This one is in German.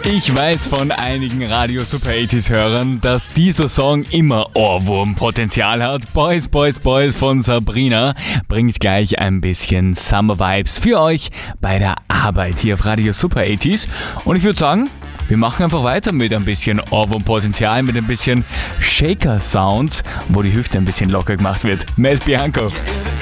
Ich weiß von einigen Radio Super 80s Hörern, dass dieser Song immer Ohrwurmpotenzial hat. Boys, Boys, Boys von Sabrina bringt gleich ein bisschen Summer Vibes für euch bei der Arbeit hier auf Radio Super 80s. Und ich würde sagen, wir machen einfach weiter mit ein bisschen Ohrwurmpotenzial, mit ein bisschen Shaker-Sounds, wo die Hüfte ein bisschen locker gemacht wird. Mel Bianco.